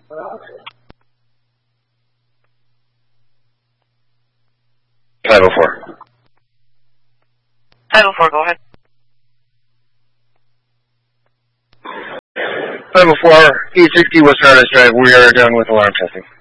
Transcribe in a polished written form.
.504. 504, go ahead. 504, 860 West Paradise Drive. We are done with alarm testing.